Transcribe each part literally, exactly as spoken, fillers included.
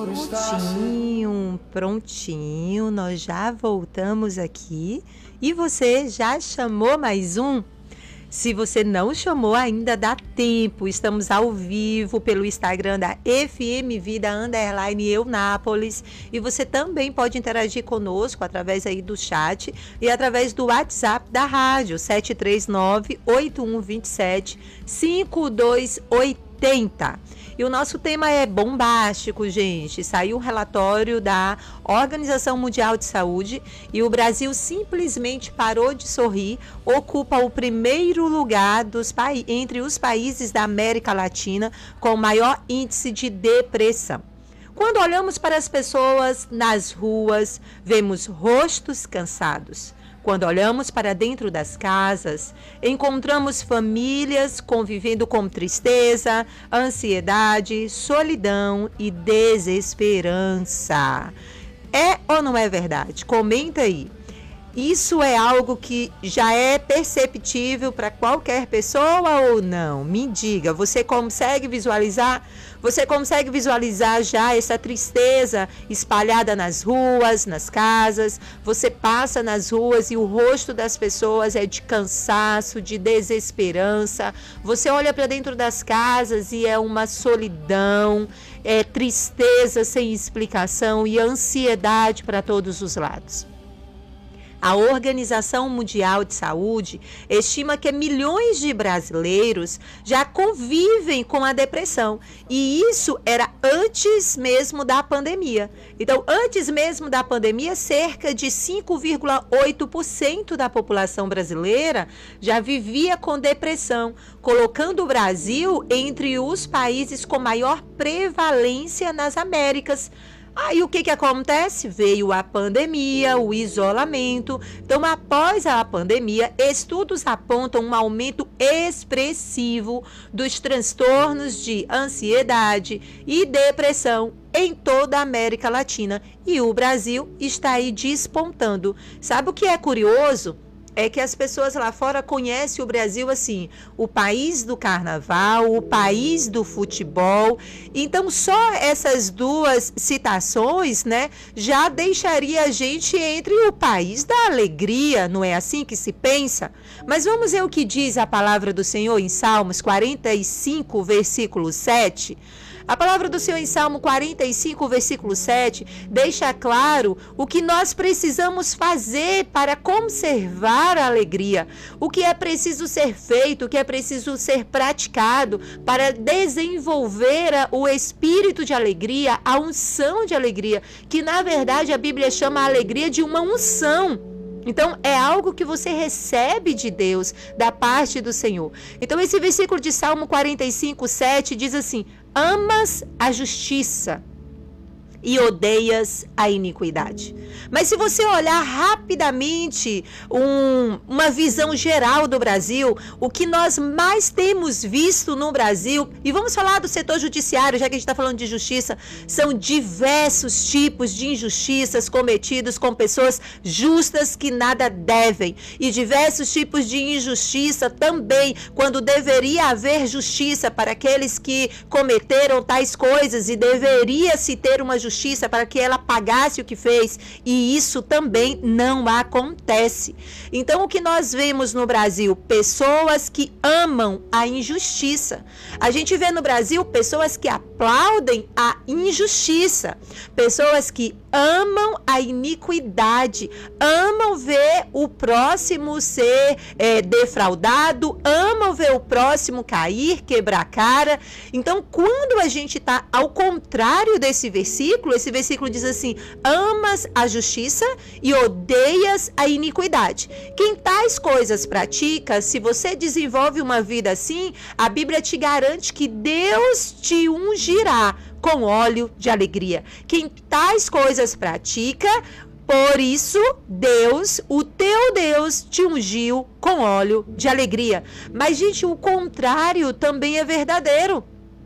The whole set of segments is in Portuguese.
Prontinho, prontinho, nós já voltamos aqui e você já chamou mais um? Se você não chamou ainda, dá tempo, estamos ao vivo pelo Instagram da F M Vida Underline Eunápolis e você também pode interagir conosco através aí do chat e através do WhatsApp da rádio sete três nove, oito um dois sete, cinco dois oito zero. E o nosso tema é bombástico, gente. Saiu um relatório da Organização Mundial de Saúde e o Brasil simplesmente parou de sorrir, ocupa o primeiro lugar dos pa... entre os países da América Latina com maior índice de depressão. Quando olhamos para as pessoas nas ruas, vemos rostos cansados. Quando olhamos para dentro das casas, encontramos famílias convivendo com tristeza, ansiedade, solidão e desesperança. É ou não é verdade? Comenta aí. Isso é algo que já é perceptível para qualquer pessoa ou não? Me diga, você consegue visualizar? Você consegue visualizar já essa tristeza espalhada nas ruas, nas casas? Você passa nas ruas e o rosto das pessoas é de cansaço, de desesperança. Você olha para dentro das casas e é uma solidão, é tristeza sem explicação e ansiedade para todos os lados. A Organização Mundial de Saúde estima que milhões de brasileiros já convivem com a depressão. E isso era antes mesmo da pandemia. Então, antes mesmo da pandemia, cerca de cinco vírgula oito por cento da população brasileira já vivia com depressão, colocando o Brasil entre os países com maior prevalência nas Américas. Aí o que que acontece? Veio a pandemia, o isolamento. Então, após a pandemia, estudos apontam um aumento expressivo dos transtornos de ansiedade e depressão em toda a América Latina. E o Brasil está aí despontando. Sabe o que é curioso? É que as pessoas lá fora conhecem o Brasil assim, o país do carnaval, o país do futebol. Então, só essas duas citações, né, já deixaria a gente entre o país da alegria, não é assim que se pensa? Mas vamos ver o que diz a palavra do Senhor em Salmos quarenta e cinco, versículo sete. A palavra do Senhor em Salmo quarenta e cinco, versículo sete, deixa claro o que nós precisamos fazer para conservar a alegria, o que é preciso ser feito, o que é preciso ser praticado para desenvolver o espírito de alegria, a unção de alegria, que na verdade a Bíblia chama a alegria de uma unção. Então, é algo que você recebe de Deus, da parte do Senhor. Então, esse versículo de Salmo quarenta e cinco, sete diz assim: amas a justiça e odeias a iniquidade. Mas se você olhar rapidamente um, uma visão geral do Brasil, o que nós mais temos visto no Brasil, e vamos falar do setor judiciário, já que a gente está falando de justiça, são diversos tipos de injustiças cometidos com pessoas justas que nada devem, e diversos tipos de injustiça também, quando deveria haver justiça para aqueles que cometeram tais coisas e deveria se ter uma justiça justiça para que ela pagasse o que fez, e isso também não acontece. Então, o que nós vemos no Brasil? Pessoas que amam a injustiça. A gente vê no Brasil pessoas que aplaudem a injustiça, pessoas que amam a iniquidade, amam ver o próximo ser é, defraudado, amam ver o próximo cair, quebrar a cara. Então, quando a gente está ao contrário desse versículo, esse versículo diz assim: amas a justiça e odeias a iniquidade. Quem tais coisas pratica, se você desenvolve uma vida assim, a Bíblia te garante que Deus te ungirá com óleo de alegria. Quem tais coisas pratica, por isso Deus, o teu Deus, te ungiu com óleo de alegria. Mas, gente, o contrário também é verdadeiro.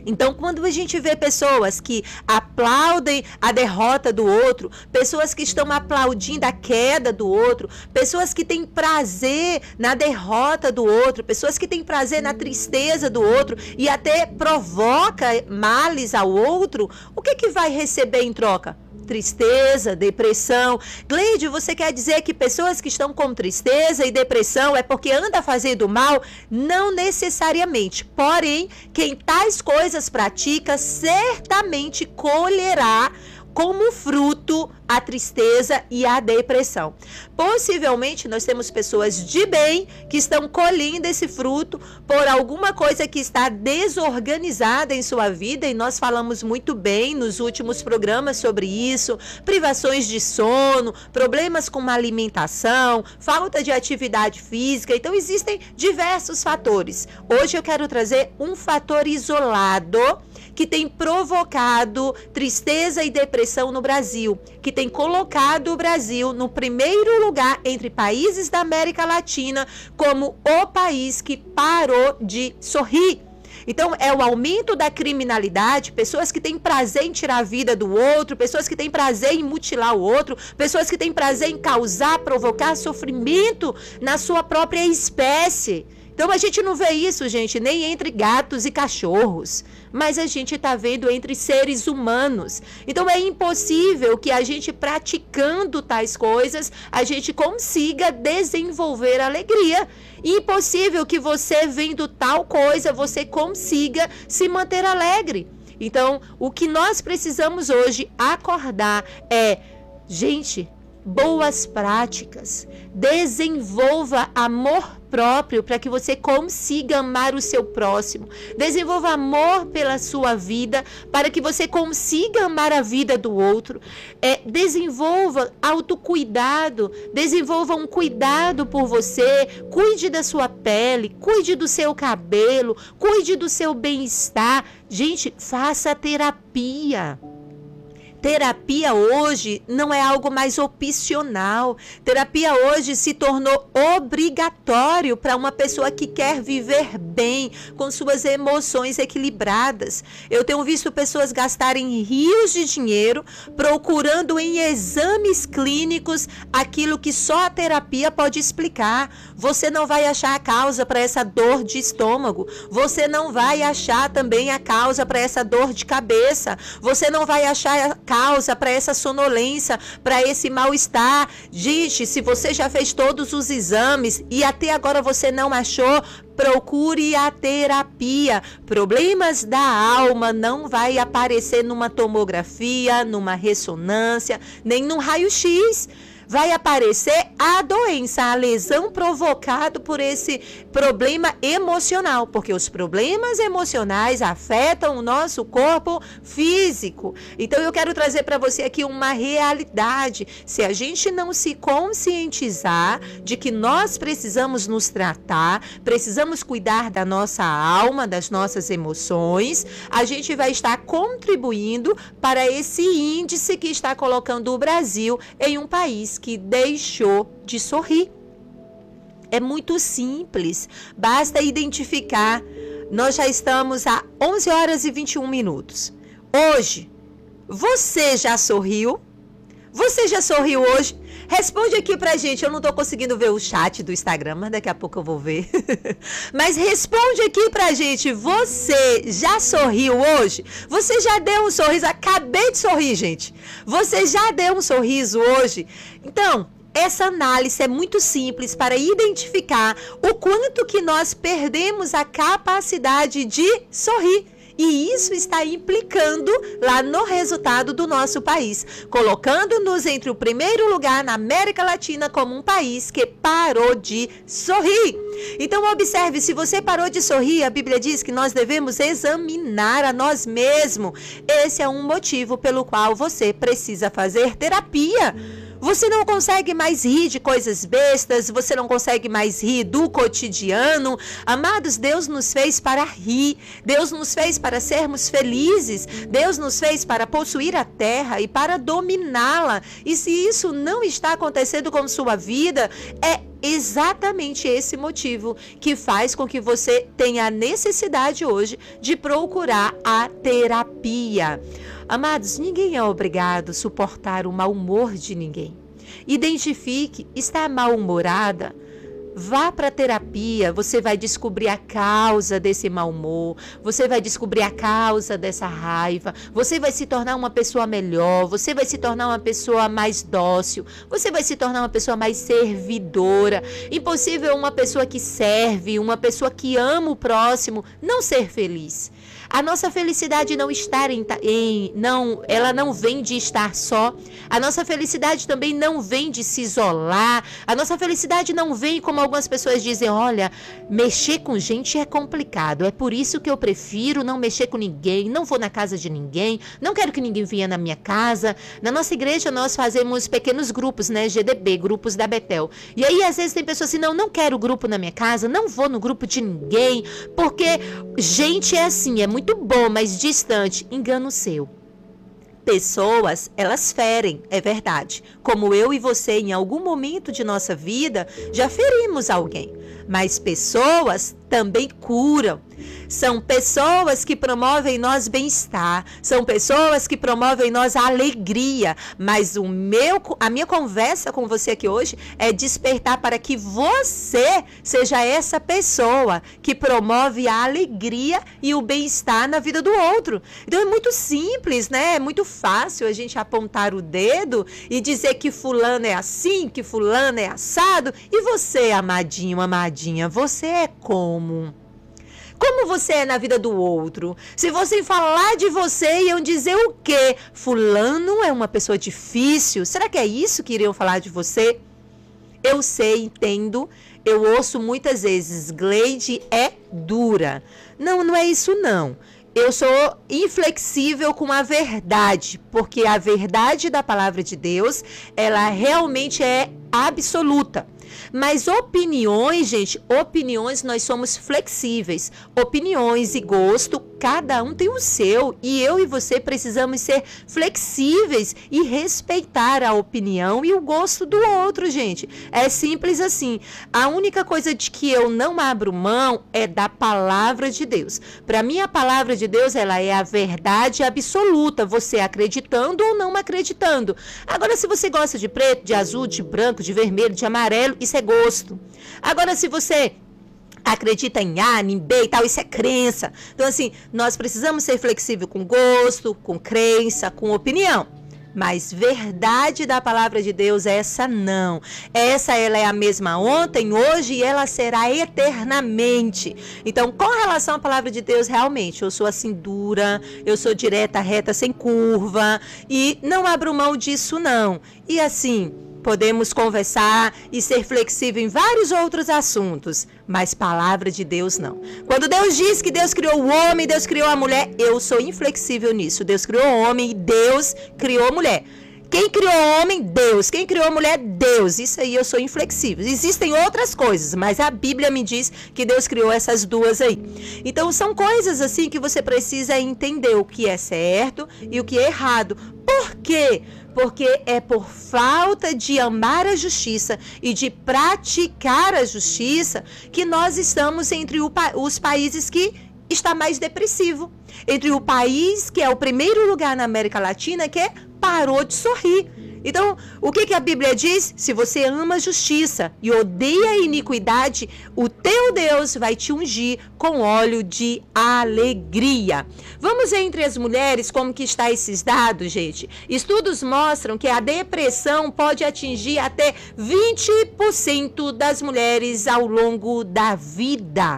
Então, quando a gente vê pessoas que aplaudem a derrota do outro, pessoas que estão aplaudindo a queda do outro, pessoas que têm prazer na derrota do outro, pessoas que têm prazer na tristeza do outro e até provoca males ao outro, o que que vai receber em troca? Tristeza, depressão. Gleide, você quer dizer que pessoas que estão com tristeza e depressão é porque anda fazendo mal? Não necessariamente. Porém, quem tais coisas pratica certamente colherá como fruto a tristeza e a depressão. Possivelmente nós temos pessoas de bem que estão colhendo esse fruto por alguma coisa que está desorganizada em sua vida, e nós falamos muito bem nos últimos programas sobre isso: privações de sono, problemas com a alimentação, falta de atividade física. Então existem diversos fatores. Hoje eu quero trazer um fator isolado que tem provocado tristeza e depressão no Brasil, que tem colocado o Brasil no primeiro lugar entre países da América Latina como o país que parou de sorrir. Então, é o aumento da criminalidade, pessoas que têm prazer em tirar a vida do outro, pessoas que têm prazer em mutilar o outro, pessoas que têm prazer em causar, provocar sofrimento na sua própria espécie. Então, a gente não vê isso, gente, nem entre gatos e cachorros, mas a gente está vendo entre seres humanos. Então, é impossível que a gente, praticando tais coisas, a gente consiga desenvolver alegria. Impossível que você, vendo tal coisa, você consiga se manter alegre. Então, o que nós precisamos hoje acordar é, gente, boas práticas, desenvolva amor próprio para que você consiga amar o seu próximo, desenvolva amor pela sua vida para que você consiga amar a vida do outro, é, desenvolva autocuidado, desenvolva um cuidado por você, cuide da sua pele, cuide do seu cabelo, cuide do seu bem-estar. Gente, faça terapia. Terapia hoje não é algo mais opcional. Terapia hoje se tornou obrigatório para uma pessoa que quer viver bem, com suas emoções equilibradas. Eu tenho visto pessoas gastarem rios de dinheiro procurando em exames clínicos aquilo que só a terapia pode explicar. Você não vai achar a causa para essa dor de estômago. Você não vai achar também a causa para essa dor de cabeça. Você não vai achar a causa para essa sonolência, para esse mal-estar. Gente, se você já fez todos os exames e até agora você não achou, procure a terapia. Problemas da alma não vai aparecer numa tomografia, numa ressonância, nem num raio-x. Vai aparecer a doença, a lesão provocada por esse problema emocional, porque os problemas emocionais afetam o nosso corpo físico. Então eu quero trazer para você aqui uma realidade. Se a gente não se conscientizar de que nós precisamos nos tratar, precisamos cuidar da nossa alma, das nossas emoções, a gente vai estar contribuindo para esse índice que está colocando o Brasil em um país que deixou de sorrir. É muito simples, basta identificar. Nós já estamos a onze horas e vinte e um minutos. Hoje, você já sorriu? Você já sorriu hoje? Responde aqui pra gente. Eu não tô conseguindo ver o chat do Instagram, mas daqui a pouco eu vou ver. Mas responde aqui pra gente. Você já sorriu hoje? Você já deu um sorriso? Acabei de sorrir, gente. Você já deu um sorriso hoje? Então, essa análise é muito simples para identificar o quanto que nós perdemos a capacidade de sorrir. E isso está implicando lá no resultado do nosso país, colocando-nos entre o primeiro lugar na América Latina como um país que parou de sorrir. Então observe, se você parou de sorrir, a Bíblia diz que nós devemos examinar a nós mesmos. Esse é um motivo pelo qual você precisa fazer terapia. Você não consegue mais rir de coisas bestas, você não consegue mais rir do cotidiano. Amados, Deus nos fez para rir, Deus nos fez para sermos felizes, Deus nos fez para possuir a terra e para dominá-la. E se isso não está acontecendo com sua vida, é exatamente esse motivo que faz com que você tenha a necessidade hoje de procurar a terapia. Amados, ninguém é obrigado a suportar o mau humor de ninguém. Identifique, está mal-humorada? Vá para a terapia, você vai descobrir a causa desse mau humor, você vai descobrir a causa dessa raiva, você vai se tornar uma pessoa melhor, você vai se tornar uma pessoa mais dócil, você vai se tornar uma pessoa mais servidora. Impossível uma pessoa que serve, uma pessoa que ama o próximo, não ser feliz. A nossa felicidade não está em, em não, ela não vem de estar só. A nossa felicidade também não vem de se isolar. A nossa felicidade não vem, como algumas pessoas dizem, olha, mexer com gente é complicado. É por isso que eu prefiro não mexer com ninguém, não vou na casa de ninguém, não quero que ninguém venha na minha casa. Na nossa igreja nós fazemos pequenos grupos, né, G D B, grupos da Betel. E aí às vezes tem pessoas assim, não, não quero grupo na minha casa, não vou no grupo de ninguém, porque gente é assim, é muito bom, mas distante. Engano seu. Pessoas, elas ferem, é verdade. Como eu e você, em algum momento de nossa vida, já ferimos alguém. Mas pessoas também curam. São pessoas que promovem em nós bem-estar, são pessoas que promovem em nós a alegria, mas o meu, a minha conversa com você aqui hoje é despertar para que você seja essa pessoa que promove a alegria e o bem-estar na vida do outro. Então é muito simples, né? É muito fácil a gente apontar o dedo e dizer que fulano é assim, que fulano é assado, e você, amadinho, amadinha, você é como? Como você é na vida do outro? Se você falar de você, iam dizer o quê? Fulano é uma pessoa difícil. Será que é isso que iriam falar de você? Eu sei, entendo. Eu ouço muitas vezes, Gleide é dura. Não, não é isso não. Eu sou inflexível com a verdade, porque a verdade da palavra de Deus, ela realmente é absoluta. Mas opiniões, gente, opiniões nós somos flexíveis. Opiniões e gosto, cada um tem o seu. E eu e você precisamos ser flexíveis e respeitar a opinião e o gosto do outro, gente. É simples assim. A única coisa de que eu não abro mão é da palavra de Deus. Para mim, a palavra de Deus, ela é a verdade absoluta. Você acreditando ou não acreditando. Agora, se você gosta de preto, de azul, de branco, de vermelho, de amarelo, isso é gosto. Agora, se você acredita em A, em B e tal, isso é crença. Então, assim, nós precisamos ser flexíveis com gosto, com crença, com opinião. Mas verdade da palavra de Deus, essa não. Essa ela é a mesma ontem, hoje e ela será eternamente. Então, com relação à palavra de Deus, realmente, eu sou assim dura, eu sou direta, reta, sem curva e não abro mão disso não. E assim, podemos conversar e ser flexível em vários outros assuntos, mas palavra de Deus não. Quando Deus diz que Deus criou o homem, Deus criou a mulher, eu sou inflexível nisso. Deus criou o homem e Deus criou a mulher. Quem criou o homem? Deus. Quem criou a mulher? Deus. Isso aí eu sou inflexível. Existem outras coisas, mas a Bíblia me diz que Deus criou essas duas aí. Então são coisas assim que você precisa entender o que é certo e o que é errado. Por quê? Porque é por falta de amar a justiça e de praticar a justiça que nós estamos entre o, os países que está mais depressivo. Entre o país que é o primeiro lugar na América Latina que parou de sorrir. Então, o que, que a Bíblia diz? Se você ama a justiça e odeia a iniquidade, o teu Deus vai te ungir com óleo de alegria. Vamos ver entre as mulheres como que está esses dados, gente. Estudos mostram que a depressão pode atingir até vinte por cento das mulheres ao longo da vida.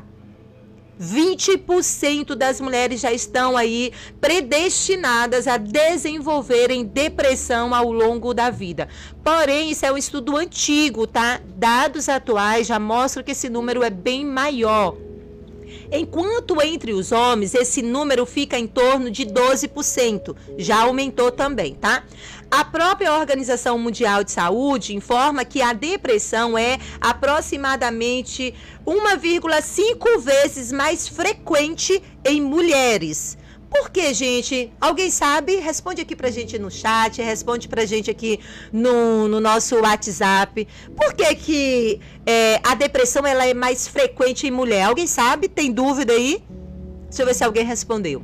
vinte por cento das mulheres já estão aí predestinadas a desenvolverem depressão ao longo da vida. Porém, isso é um estudo antigo, tá? Dados atuais já mostram que esse número é bem maior. Enquanto entre os homens esse número fica em torno de doze por cento, já aumentou também, tá? A própria Organização Mundial de Saúde informa que a depressão é aproximadamente uma vírgula cinco vezes mais frequente em mulheres. Por quê, gente? Alguém sabe? Responde aqui pra gente no chat, responde pra gente aqui no, no nosso WhatsApp. Por que que é, a depressão ela é mais frequente em mulher? Alguém sabe? Tem dúvida aí? Deixa eu ver se alguém respondeu.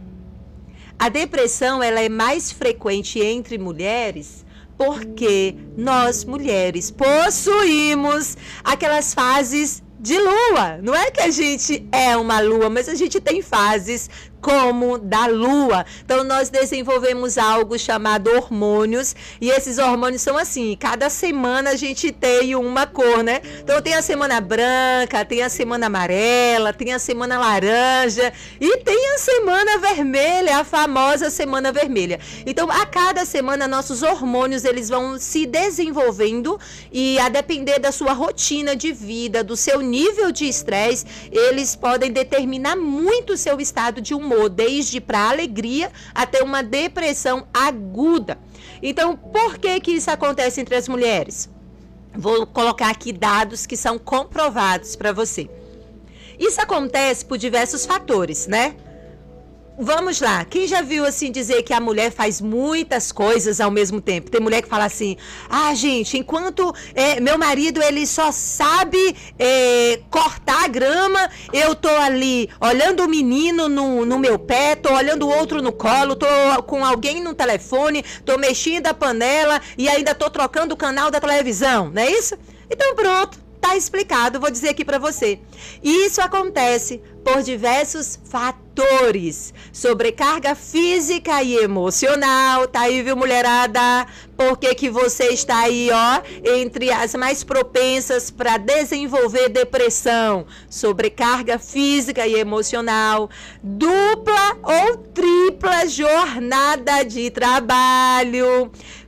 A depressão ela é mais frequente entre mulheres porque nós, mulheres, possuímos aquelas fases de lua. Não é que a gente é uma lua, mas a gente tem fases como da lua. Então nós desenvolvemos algo chamado hormônios, e esses hormônios são assim, cada semana a gente tem uma cor, né? Então tem a semana branca, tem a semana amarela, tem a semana laranja e tem a semana vermelha, a famosa semana vermelha. Então a cada semana nossos hormônios eles vão se desenvolvendo, e a depender da sua rotina de vida, do seu nível de estresse, eles podem determinar muito o seu estado de humor, desde para alegria até uma depressão aguda. Então, por que que isso acontece entre as mulheres? Vou colocar aqui dados que são comprovados para você. Isso acontece por diversos fatores, né? Vamos lá, quem já viu assim dizer que a mulher faz muitas coisas ao mesmo tempo? Tem mulher que fala assim, ah gente, enquanto é, meu marido ele só sabe é, cortar a grama, eu tô ali olhando o menino no, no meu pé, tô olhando o outro no colo, tô com alguém no telefone, tô mexendo a panela e ainda tô trocando o canal da televisão, não é isso? Então pronto, tá explicado, vou dizer aqui pra você. Isso acontece por diversos fatores, sobrecarga física e emocional, tá aí, viu, mulherada? Por que que você está aí, ó, entre as mais propensas para desenvolver depressão? Sobrecarga física e emocional, dupla ou tripla jornada de trabalho,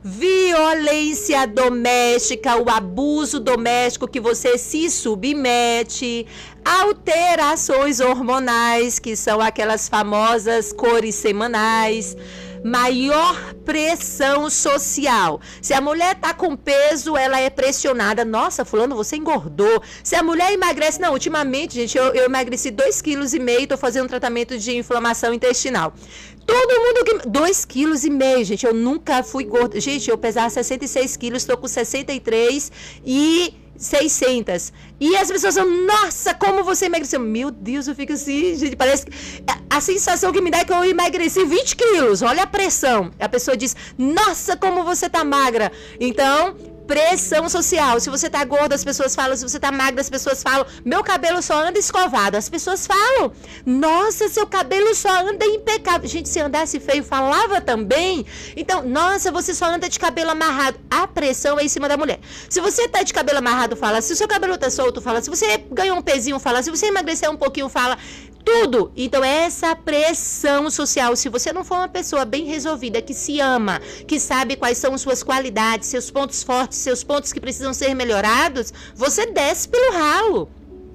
violência doméstica, o abuso doméstico que você se submete, alterações hormonais, que são aquelas famosas cores semanais, maior pressão social. Se a mulher tá com peso, ela é pressionada. Nossa, fulano, você engordou. Se a mulher emagrece, não, ultimamente, gente, eu, eu emagreci dois vírgula cinco quilos, tô fazendo um tratamento de inflamação intestinal. Todo mundo que... dois vírgula cinco quilos, gente, eu nunca fui gorda. Gente, eu pesava sessenta e seis quilos, tô com sessenta e três e seiscentos. E as pessoas falam, nossa, como você emagreceu. Meu Deus, eu fico assim, gente, parece que... A sensação que me dá é que eu emagreci vinte quilos. Olha a pressão. A pessoa diz, nossa, como você tá magra. Então, pressão social. Se você tá gorda, as pessoas falam. Se você tá magra, as pessoas falam. Meu cabelo só anda escovado. As pessoas falam. Nossa, seu cabelo só anda impecável. Gente, se andasse feio, falava também. Então, nossa, você só anda de cabelo amarrado. A pressão é em cima da mulher. Se você tá de cabelo amarrado, fala. Se o seu cabelo tá solto, fala. Se você ganhou um pezinho, fala. Se você emagreceu um pouquinho, fala. Tudo. Então, essa pressão social, se você não for uma pessoa bem resolvida, que se ama, que sabe quais são suas qualidades, seus pontos fortes, seus pontos que precisam ser melhorados, você desce pelo ralo.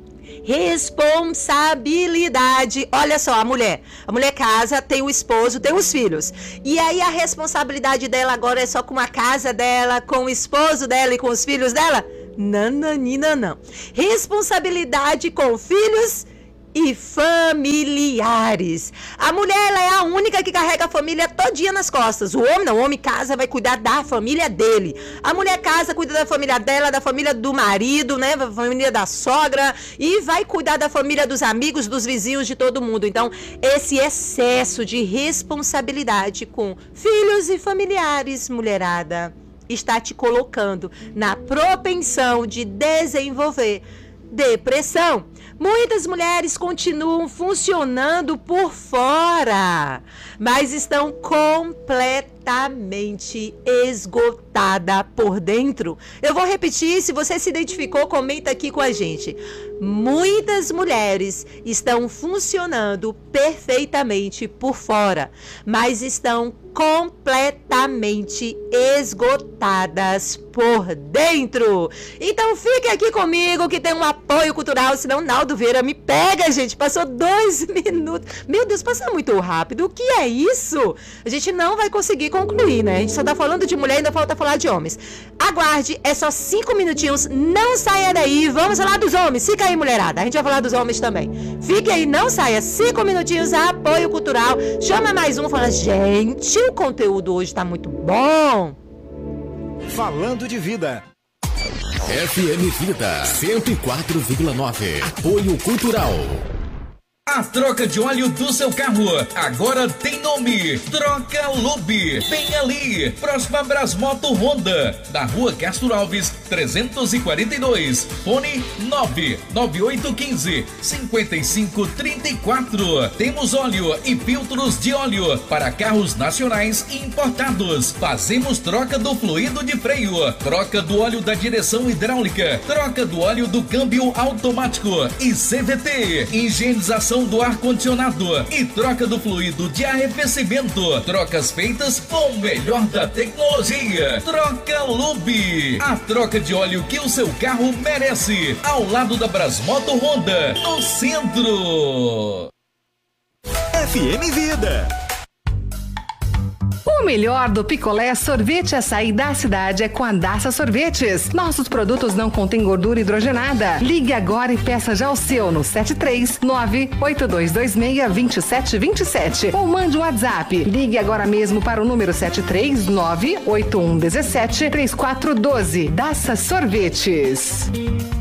Responsabilidade. Olha só, a mulher. A mulher casa, tem o esposo, tem os filhos. E aí a responsabilidade dela agora é só com a casa dela, com o esposo dela e com os filhos dela? Nananina, não. Responsabilidade com filhos e familiares. A mulher, ela é a única que carrega a família todinha nas costas. O homem não, o homem casa, vai cuidar da família dele. A mulher casa, cuida da família dela, da família do marido, né, da família da sogra, e vai cuidar da família dos amigos, dos vizinhos, de todo mundo. Então, esse excesso de responsabilidade com filhos e familiares, mulherada, está te colocando na propensão de desenvolver depressão. Muitas mulheres continuam funcionando por fora, mas estão completamente completamente esgotada por dentro. Eu vou repetir, se você se identificou, comenta aqui com a gente. Muitas mulheres estão funcionando perfeitamente por fora, mas estão completamente esgotadas por dentro. Então fique aqui comigo que tem um apoio cultural, senão Naldo Vieira me pega, gente. Passou dois minutos. Meu Deus, passa muito rápido. O que é isso? A gente não vai conseguir concluir, né? A gente só tá falando de mulher, ainda falta falar de homens. Aguarde, é só cinco minutinhos. Não saia daí. Vamos falar dos homens. Fica aí, mulherada. A gente vai falar dos homens também. Fique aí, não saia. Cinco minutinhos, apoio cultural. Chama mais um, fala, gente, o conteúdo hoje tá muito bom. Falando de vida. F M Vida cento e quatro vírgula nove. Apoio cultural. A troca de óleo do seu carro agora tem nome: Troca Lube. Bem ali, próxima a Brasmoto Honda, na rua Castro Alves, trezentos e quarenta e dois. Fone nove nove oito um cinco, cinco cinco três quatro. Temos óleo e filtros de óleo para carros nacionais e importados. Fazemos troca do fluido de freio, troca do óleo da direção hidráulica, troca do óleo do câmbio automático e C V T, higienização do ar-condicionado e troca do fluido de arrefecimento. Trocas feitas com o melhor da tecnologia. Troca Lube. A troca de óleo que o seu carro merece. Ao lado da Brasmoto Honda, no centro. F M Vida. O melhor do picolé, sorvete e açaí da cidade é com a Daça Sorvetes. Nossos produtos não contêm gordura hidrogenada. Ligue agora e peça já o seu no sete três nove oito dois dois seis dois sete dois sete ou mande um WhatsApp. Ligue agora mesmo para o número sete três nove oito um um sete três quatro um dois. Daça Sorvetes.